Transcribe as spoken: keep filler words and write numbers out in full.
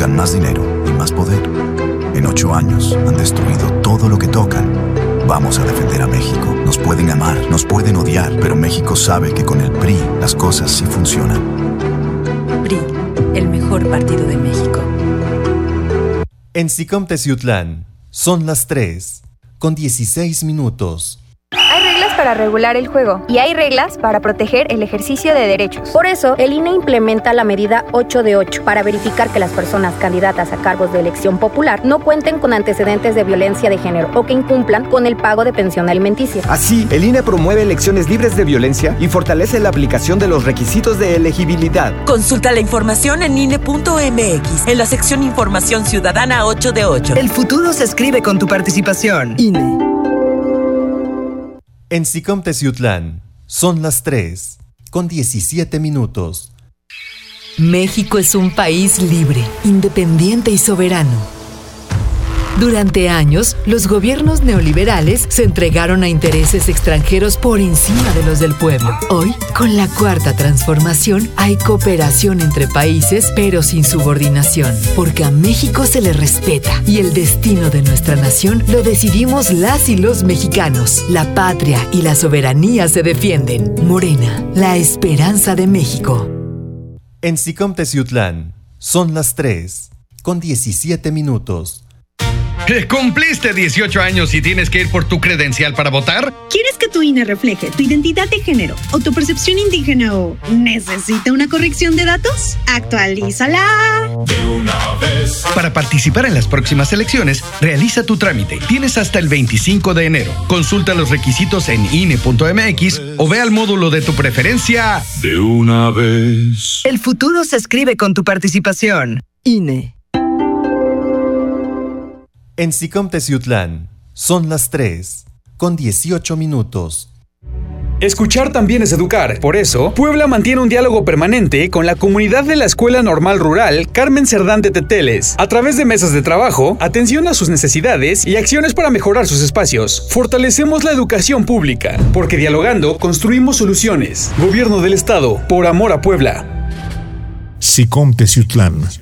buscan más dinero y más poder. En ocho años han destruido todo lo que tocan. Vamos a defender a México. Nos pueden amar, nos pueden odiar, pero México sabe que con el P R I las cosas sí funcionan. P R I, el mejor partido de México. En SICOM Teciutlán son las tres, con dieciséis minutos. Hay reglas para regular el juego y hay reglas para proteger el ejercicio de derechos. Por eso, el I N E implementa la medida ocho de ocho para verificar que las personas candidatas a cargos de elección popular no cuenten con antecedentes de violencia de género o que incumplan con el pago de pensión alimenticia. Así, el I N E promueve elecciones libres de violencia y fortalece la aplicación de los requisitos de elegibilidad. Consulta la información en I N E punto M X, en la sección Información Ciudadana ocho de ocho. El futuro se escribe con tu participación. I N E. En SICOM Teciutlán son las tres, con diecisiete minutos. México es un país libre, independiente y soberano. Durante años, los gobiernos neoliberales se entregaron a intereses extranjeros por encima de los del pueblo. Hoy, con la cuarta transformación, hay cooperación entre países, pero sin subordinación, porque a México se le respeta y el destino de nuestra nación lo decidimos las y los mexicanos. La patria y la soberanía se defienden. Morena, la esperanza de México. En SICOM Teciutlán son las tres, con diecisiete minutos. ¿Cumpliste dieciocho años y tienes que ir por tu credencial para votar? ¿Quieres que tu I N E refleje tu identidad de género o tu percepción indígena o necesita una corrección de datos? ¡Actualízala! De una vez. Para participar en las próximas elecciones, realiza tu trámite. Tienes hasta el veinticinco de enero. Consulta los requisitos en I N E punto M X o ve al módulo de tu preferencia. De una vez. El futuro se escribe con tu participación. I N E. En SICOM Teciutlán son las tres, con dieciocho minutos. Escuchar también es educar. Por eso, Puebla mantiene un diálogo permanente con la comunidad de la Escuela Normal Rural Carmen Cerdán de Teteles, a través de mesas de trabajo, atención a sus necesidades y acciones para mejorar sus espacios. Fortalecemos la educación pública, porque dialogando construimos soluciones. Gobierno del Estado, por amor a Puebla. SICOM Teciutlán.